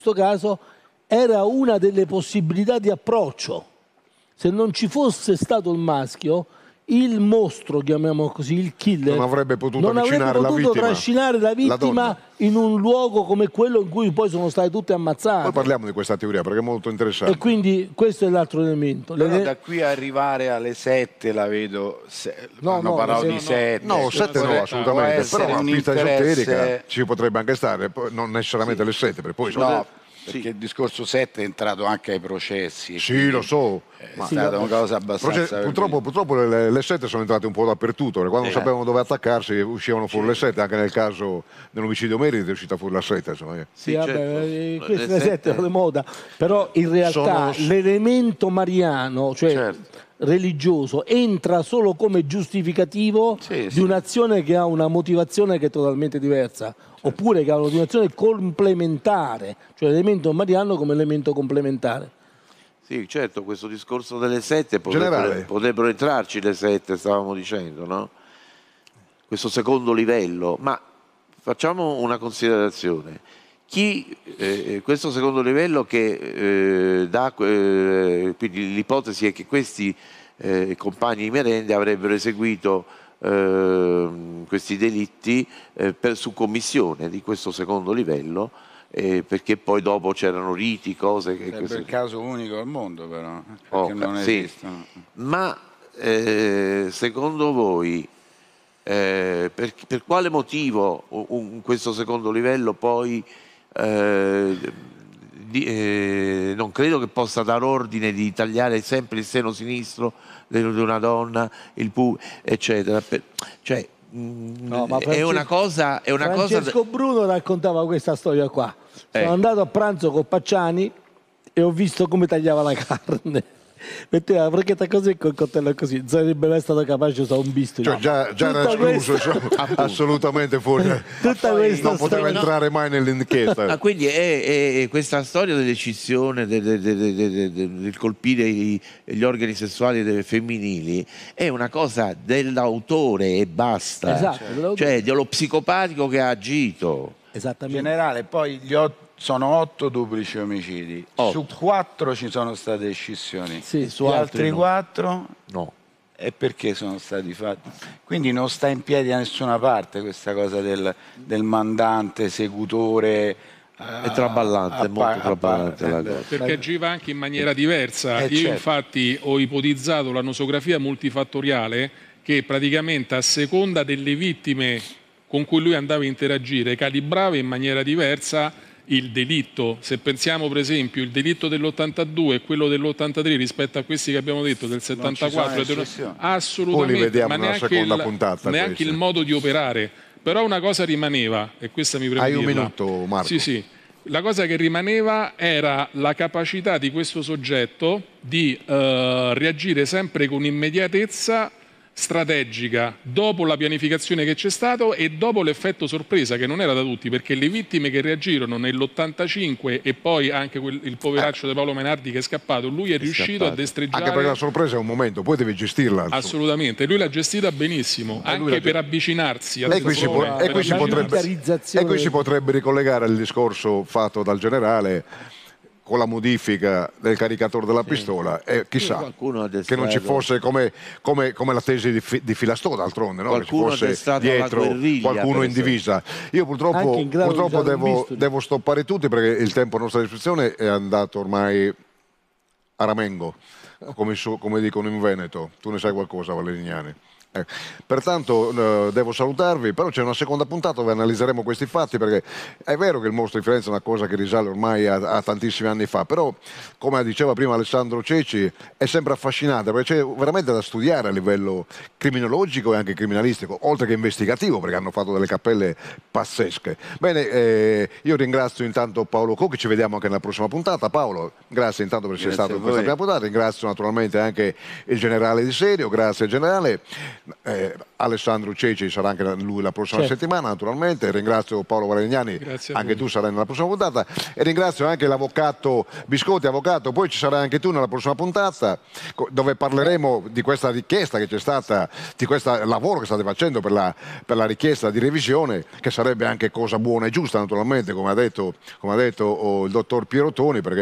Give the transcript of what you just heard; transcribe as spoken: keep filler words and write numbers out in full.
questo caso era una delle possibilità di approccio. Se non ci fosse stato il maschio, il mostro, chiamiamolo così, il killer, non avrebbe potuto, non avrebbe avvicinare potuto la vittima, trascinare la vittima la in un luogo come quello in cui poi sono state tutte ammazzate. Poi parliamo di questa teoria perché è molto interessante. E quindi questo è l'altro elemento. Però Le... da qui a arrivare alle sette la vedo, se... no, hanno no, parlato no, di sette. No, sette no, assolutamente, però una pista interesse... esoterica ci potrebbe anche stare, non necessariamente sì. le sette, perché poi... No, Sì. perché il discorso sette è entrato anche ai processi. Sì, lo so. È ma stata una cosa abbastanza... Proce purtroppo, purtroppo le, le sette sono entrate un po' dappertutto, perché quando eh. non sapevano dove attaccarsi uscivano fuori sì. le sette, anche nel caso dell'omicidio Meriti è uscita fuori la sette. Insomma. Sì, sì, vabbè, certo. queste le sette sono di moda, però in realtà sono... l'elemento mariano, cioè certo. religioso, entra solo come giustificativo sì, di sì. un'azione che ha una motivazione che è totalmente diversa. Oppure che ha una motivazione complementare, cioè l'elemento mariano come elemento complementare. Sì, certo, questo discorso delle sette potrebbero, potrebbero entrarci le sette, stavamo dicendo, no? Questo secondo livello, ma facciamo una considerazione. Chi, eh, questo secondo livello che eh, dà, eh, quindi l'ipotesi è che questi eh, compagni di merende avrebbero eseguito Uh, questi delitti uh, per, su commissione di questo secondo livello, eh, perché poi dopo c'erano riti, cose che... Sarebbe il caso unico al mondo però, perché oh, non sì. esistono. Ma eh, secondo voi eh, per, per quale motivo un, questo secondo livello poi eh, di, eh, non credo che possa dar ordine di tagliare sempre il seno sinistro di una donna, il pu, eccetera. Per, cioè, no, ma Francesco, è una cosa... È una Francesco cosa... Bruno raccontava questa storia qua. Sono eh. andato a pranzo con Pacciani e ho visto come tagliava la carne. Metteva la bracchetta così e col coltello così, sarebbe mai stato capace di usare un bisturi. Cioè, già, già era escluso, cioè, assolutamente fuori. Tutta questa non poteva storia, entrare no. mai nell'inchiesta. Ah, quindi è, è questa storia dell'eccissione, del, del, del, del, del colpire i, gli organi sessuali delle femminili, è una cosa dell'autore e basta. Esatto, cioè dello psicopatico che ha agito. Esattamente. In generale, poi gli otto sono otto duplici omicidi, otto. Su quattro ci sono state scissioni, sì, su altri, altri no. quattro no. E perché sono stati fatti? Quindi non sta in piedi da nessuna parte questa cosa del, del mandante, esecutore. È traballante, è molto traballante la cosa. Perché agiva anche in maniera diversa. Eh, Io certo. infatti ho ipotizzato la nosografia multifattoriale che praticamente a seconda delle vittime con cui lui andava a interagire calibrava in maniera diversa il delitto. Se pensiamo per esempio il delitto dell'ottantadue e quello dell'ottantatré rispetto a questi che abbiamo detto del settantaquattro, dello... assolutamente, ma neanche, il, puntata, neanche il modo di operare. Però una cosa rimaneva, e questa mi preme Hai un dirla. minuto, Marco. Sì, sì. La cosa che rimaneva era la capacità di questo soggetto di uh, reagire sempre con immediatezza strategica dopo la pianificazione che c'è stato e dopo l'effetto sorpresa che non era da tutti, perché le vittime che reagirono nell'ottantacinque e poi anche quel, il poveraccio eh. di Paolo Menardi che è scappato, lui è, è riuscito scappato. a destreggiare. Anche perché la sorpresa è un momento, poi devi gestirla. Assolutamente, lui l'ha gestita benissimo, eh, anche per avvicinarsi. E qui, si, può, e, qui si potrebbe, e qui si potrebbe ricollegare il discorso fatto dal generale con la modifica del caricatore della sì. pistola e chissà che non ci fosse come, come, come la tesi di, fi, di Filastò d'altronde, no? Che ci fosse dietro qualcuno in divisa. Io purtroppo, purtroppo devo, devo stoppare tutti perché il tempo a nostra disposizione è andato ormai a ramengo, come, su, come dicono in Veneto. Tu ne sai qualcosa, Valerignani? Eh, pertanto eh, devo salutarvi, però c'è una seconda puntata dove analizzeremo questi fatti, perché è vero che il mostro di Firenze è una cosa che risale ormai a, a tantissimi anni fa, però come diceva prima Alessandro Ceci è sempre affascinante perché c'è veramente da studiare a livello criminologico e anche criminalistico, oltre che investigativo, perché hanno fatto delle cappelle pazzesche. Bene, eh, io ringrazio intanto Paolo Cocchi, ci vediamo anche nella prossima puntata. Paolo, grazie intanto per essere stato in questa prima puntata, ringrazio naturalmente anche il generale Di Serio, grazie generale. eh, Alessandro Ceci sarà anche lui la prossima certo. settimana naturalmente, ringrazio Paolo Valegnani, anche tu sarai nella prossima puntata, e ringrazio anche l'avvocato Biscotti, avvocato, poi ci sarai anche tu nella prossima puntata dove parleremo di questa richiesta che c'è stata, di questo lavoro che state facendo per la, per la richiesta di revisione, che sarebbe anche cosa buona e giusta naturalmente, come ha detto, come ha detto oh, il dottor Pierottoni, perché